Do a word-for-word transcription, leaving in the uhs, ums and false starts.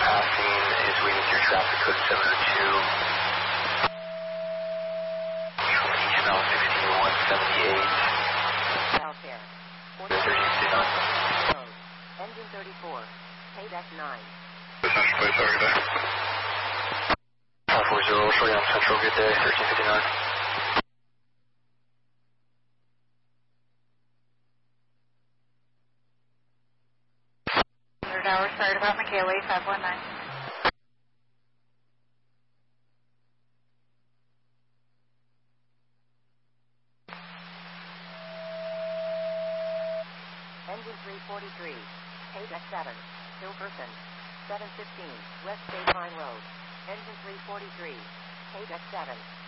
passing is waiting through traffic code seven oh two. H M L sixty-one seventy-eight. South there. thirty-six on. Road. Engine thirty-four. Payback nine. Central Place, have a good day. five four zero, showing on Central, good day, thirteen fifty-nine. one hundred hours, sorry about McKaylee, five one nine. Engine three forty-three. Payback seven. Hilverson. seven fifteen. West State Line Road. Engine three forty-three. Payback seven.